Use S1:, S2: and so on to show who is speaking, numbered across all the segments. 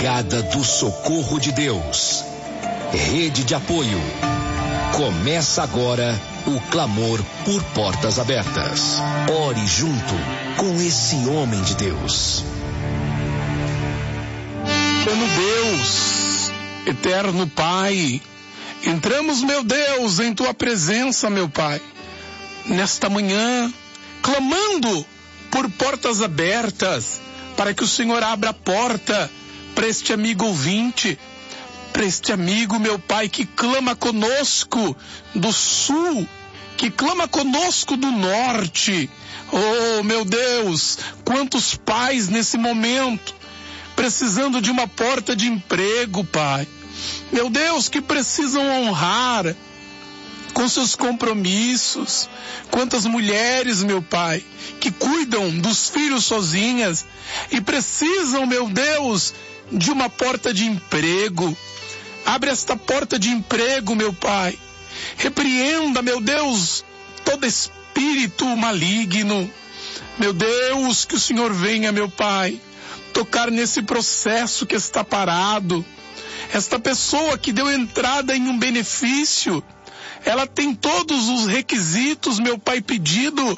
S1: Brigada do Socorro de Deus. Rede de apoio. Começa agora o clamor por portas abertas. Ore junto com esse homem de Deus.
S2: Eterno Deus, eterno Pai, entramos, meu Deus, em Tua presença, meu Pai, nesta manhã, clamando por portas abertas, para que o Senhor abra a porta para este amigo ouvinte, para este amigo, meu Pai, que clama conosco do sul, que clama conosco do norte. Oh, meu Deus, quantos pais nesse momento precisando de uma porta de emprego, Pai. Meu Deus, que precisam honrar com seus compromissos. Quantas mulheres, meu Pai, que cuidam dos filhos sozinhas e precisam, meu Deus, de uma porta de emprego. Abre esta porta de emprego, meu Pai. Repreenda, meu Deus, todo espírito maligno. Meu Deus, que o Senhor venha, meu Pai, tocar nesse processo que está parado. Esta pessoa que deu entrada em um benefício, ela tem todos os requisitos, meu Pai, pedido,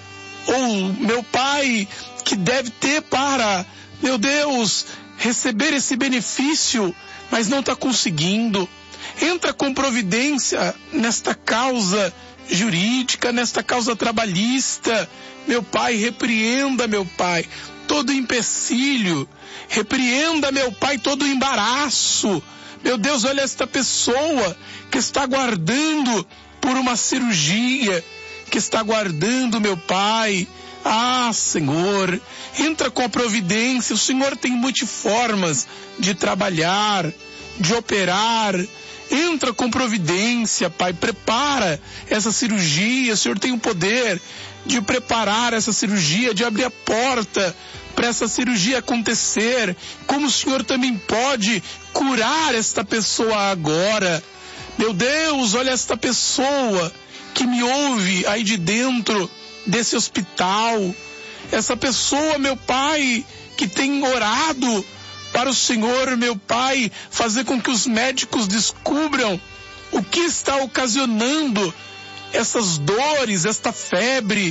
S2: ou meu Pai, que deve ter para, meu Deus, receber esse benefício, mas não está conseguindo. Entra com providência nesta causa jurídica, nesta causa trabalhista. Meu Pai, repreenda, meu Pai, todo empecilho. Repreenda, meu Pai, todo embaraço. Meu Deus, olha esta pessoa que está aguardando por uma cirurgia, que está aguardando, meu Pai. Ah, Senhor, entra com a providência. O Senhor tem multiformas de trabalhar, de operar. Entra com providência, Pai. Prepara essa cirurgia. O Senhor tem o poder de preparar essa cirurgia, de abrir a porta para essa cirurgia acontecer. Como o Senhor também pode curar esta pessoa agora. Meu Deus, olha esta pessoa que me ouve aí de dentro desse hospital. Essa pessoa, meu Pai, que tem orado para o Senhor, meu Pai, fazer com que os médicos descubram o que está ocasionando essas dores, esta febre.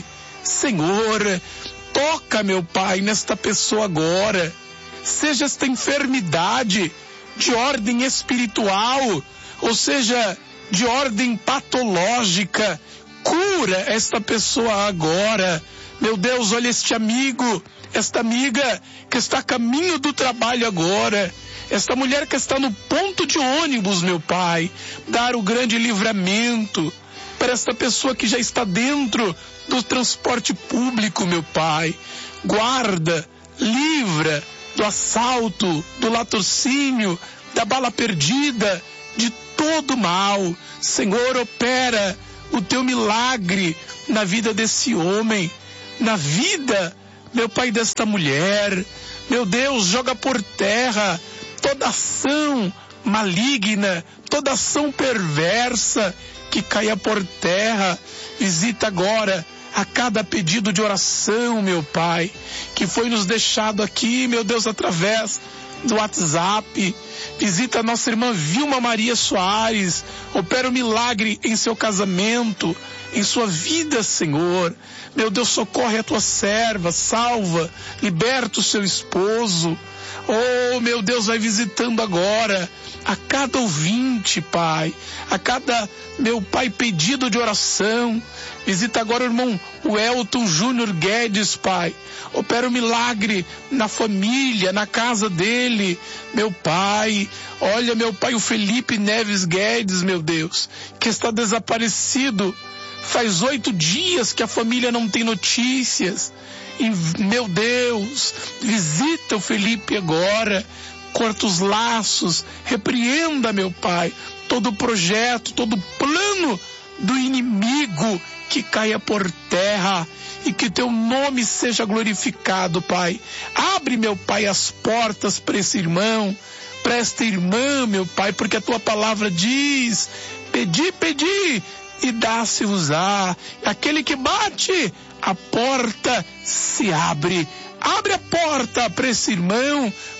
S2: Senhor, toca, meu Pai, nesta pessoa agora. Seja esta enfermidade de ordem espiritual, ou seja, de ordem patológica, cura esta pessoa agora. Meu Deus, olha este amigo, esta amiga que está a caminho do trabalho agora, esta mulher que está no ponto de ônibus, meu Pai, dar o grande livramento para esta pessoa que já está dentro do transporte público, meu Pai. Guarda, livra do assalto, do latrocínio, da bala perdida, de todo mal. Senhor, opera o teu milagre na vida desse homem, na vida, meu Pai, desta mulher. Meu Deus, joga por terra toda ação maligna, toda ação perversa, que caia por terra. Visita agora a cada pedido de oração, meu Pai, que foi nos deixado aqui, meu Deus, através do WhatsApp. Visita a nossa irmã Vilma Maria Soares. Opera o milagre em seu casamento, em sua vida, Senhor. Meu Deus, socorre a tua serva, salva, liberta o seu esposo. Oh, meu Deus, vai visitando agora a cada ouvinte, Pai, a cada, meu Pai, pedido de oração. Visita agora o irmão Elton Júnior Guedes, Pai. Opera o milagre na família, na casa dele, meu Pai. Olha, meu Pai, o Felipe Neves Guedes, meu Deus, que está desaparecido. Faz 8 dias que a família não tem notícias. E, meu Deus, visita o Felipe agora, corta os laços, repreenda, meu Pai, todo projeto, todo plano do inimigo, que caia por terra e que teu nome seja glorificado, Pai. Abre, meu Pai, as portas para esse irmão, para esta irmã, meu Pai, porque a tua palavra diz: pedi, pedi e dá-se-vos-á. Aquele que bate, a porta se abre. Abre a porta para esse irmão,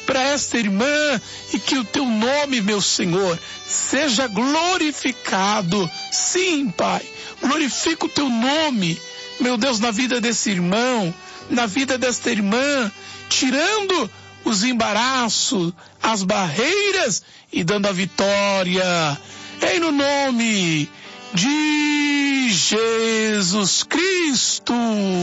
S2: para esta irmã e que o teu nome, meu Senhor, seja glorificado. Sim, Pai, glorifica o teu nome, meu Deus, na vida desse irmão, na vida desta irmã, tirando os embaraços, as barreiras e dando a vitória. Em no nome de Jesus Cristo.